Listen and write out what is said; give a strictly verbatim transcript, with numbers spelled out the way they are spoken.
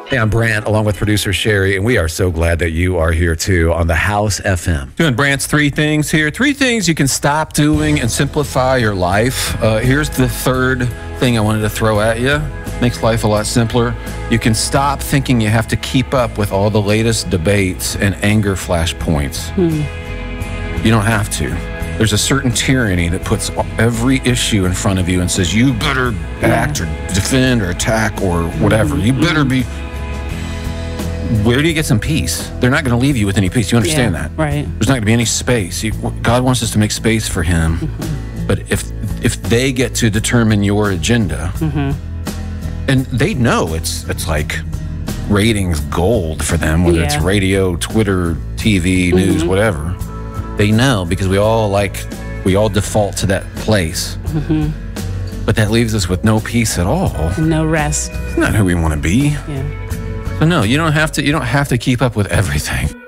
Hey, I'm Brant, along with producer Sherry, and we are so glad that you are here too on the House F M. Doing Brant's three things here. Three things you can stop doing and simplify your life. Uh, here's the third thing I wanted to throw at you. Makes life a lot simpler. You can stop thinking you have to keep up with all the latest debates and anger flashpoints. Hmm. You don't have to. There's a certain tyranny that puts every issue in front of you and says, you better act or defend or attack or whatever. You better be... Where do you get some peace? They're not going to leave you with any peace. You understand yeah, that? Right. There's not going to be any space. You, God wants us to make space for Him. Mm-hmm. But if if they get to determine your agenda, mm-hmm. and they know it's it's like ratings gold for them, whether yeah. it's radio, Twitter, T V, mm-hmm. news, whatever. They know because we all like we all default to that place. Mm-hmm. But that leaves us with no peace at all. No rest. It's not who we want to be. Yeah. So no, you don't have to. You don't have to keep up with everything.